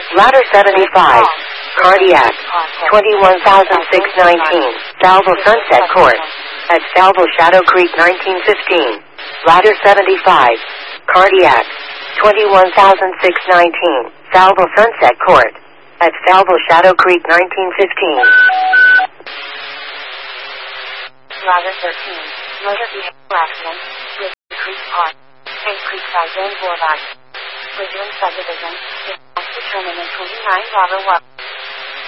Ladder 75. Cardiac. 21,619. Salvo Sunset Court. At Salvo Shadow Creek 1915. Ladder 75. Cardiac. 21,619. Salvo Sunset Court. At Salvo Shadow Creek 1915. Ladder 13. Motor vehicle accident. With Creek Park. St. Creekside Zone Boulevard. Bridgeland Subdivision. Determined in 29 Robert 1.